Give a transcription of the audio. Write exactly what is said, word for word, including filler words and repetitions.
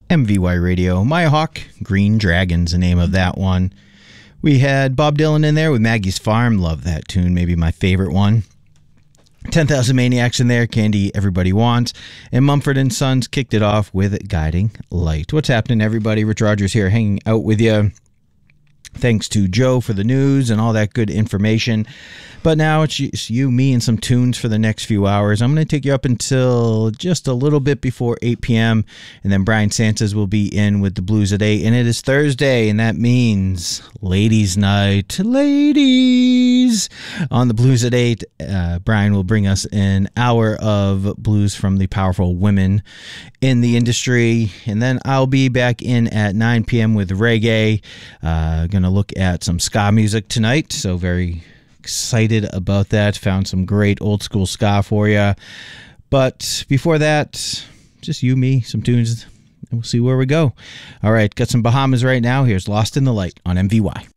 M V Y Radio, My Hawk, Green Dragon's the name of that one. We had Bob Dylan in there with Maggie's Farm. Love that tune, maybe my favorite one. ten thousand Maniacs in there, Candy Everybody Wants. And Mumford and Sons kicked it off with Guiding Light. What's happening, everybody? Rich Rogers here, hanging out with you. Thanks to Joe for the news and all that good information. But now it's you, me, and some tunes for the next few hours. I'm going to take you up until just a little bit before eight p.m. And then Brian Sanchez will be in with the Blues at eight. And it is Thursday, and that means Ladies' Night. Ladies! On the Blues at eight, uh, Brian will bring us an hour of blues from the powerful women in the industry. And then I'll be back in at nine p.m. with reggae. Uh, going to look at some ska music tonight, so very excited about that. Found some great old school ska for you. But before that, just you, me, some tunes, and we'll see where we go. All right, got some Bahamas right now. Here's Lost in the Light on M V Y.